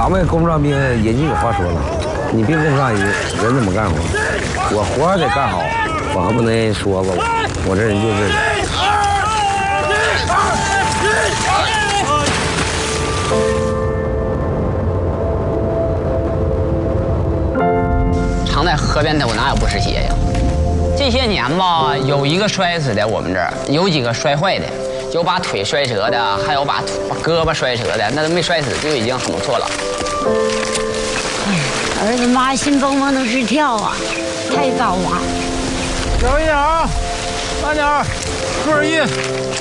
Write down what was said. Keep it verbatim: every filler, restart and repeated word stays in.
咱们工商兵人家有话说了，你别工商人，人怎么干活？我活儿得干好，我还不能说吧，我我这人就是。 常在河边走，哪有不湿鞋呀？这些年吧，有一个摔死的，我们这儿有几个摔坏的，有把腿摔折的，还有把胳膊摔折的，那都没摔死就已经很不错了。 儿子妈心蹦蹦都直跳啊，太高了。 小心点啊，慢点儿，注意。